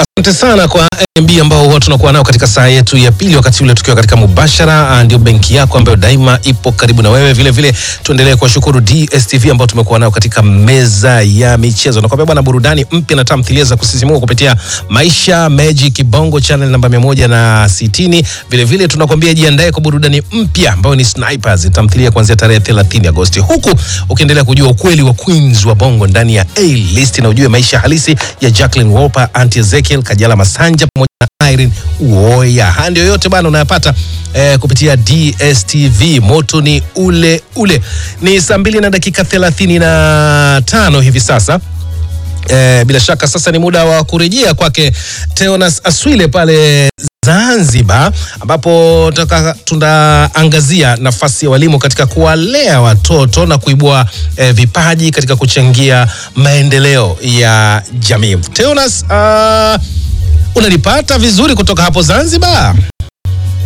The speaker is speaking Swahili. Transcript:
Asante sana kwa NMB ambao huwa tunakuwa nao katika saa yetu ya pili, wakati ule tukiwa katika mubashara. Ndio benki yako ambayo daima ipo karibu na wewe. Vile vile tuendelee kuwashukuru DStv ambao tumekuwa nao katika meza ya michezo. Na kwa bwana, burudani mpya na tamthilia za kusisimua kupitia Maisha Magic Bongo channel namba 160. Vile vile tunakwambia jiandae kwa burudani mpya ambayo ni Snipers, tamthilia kuanzia tarehe 30 Agosti. Huku ukiendelea kujua ukweli wa Queens wa Bongo ndani ya A-List, na ujue maisha halisi ya Jacqueline Wolper, Auntie Ezekiel, Kajala Masanja pamoja na Irene Uwoya. Handi yoyote bana unayapata kupitia DStv. Moto ni ule ule. Ni saa 2:35 hivi sasa. Bila shaka sasa ni muda wa kurejea kwake Theonas Aswile pale Zanzibar, ambapo tunaangazia nafasi ya walimu katika kuwalea watoto na kuibua vipaji katika kuchangia maendeleo ya jamii. Theonas, unanipata vizuri kutoka hapo Zanzibar?